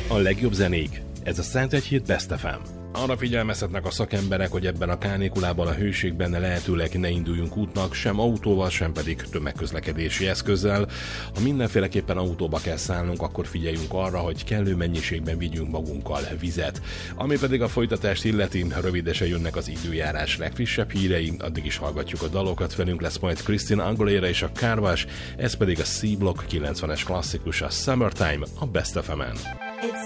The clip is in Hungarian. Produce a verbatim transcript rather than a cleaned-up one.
A legjobb zenék, ez a Szentegyhíd Best ef em. Arra figyelmeztetnek a szakemberek, hogy ebben a kánikulában, a hőségben lehetőleg ne induljunk útnak, sem autóval, sem pedig tömegközlekedési eszközzel. Ha mindenféleképpen autóba kell szállnunk, akkor figyeljünk arra, hogy kellő mennyiségben vigyünk magunkkal vizet. Ami pedig a folytatást illeti, rövidesen jönnek az időjárás legfrissebb hírei, addig is hallgatjuk a dalokat, velünk lesz majd Christina Aguilera és a Car Wash, ez pedig a C-Block kilencvenes klasszikus, a Summertime, a Best ef em-en.